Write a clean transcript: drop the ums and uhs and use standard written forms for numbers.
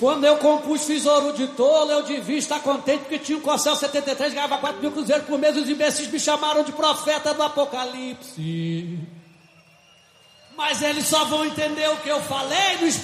Quando eu compus, fiz ouro de tolo, eu devia estar contente porque tinha um Corcel 73, ganhava 4 mil cruzeiros por mês, os imbecis me chamaram de profeta do Apocalipse. Mas eles só vão entender o que eu falei no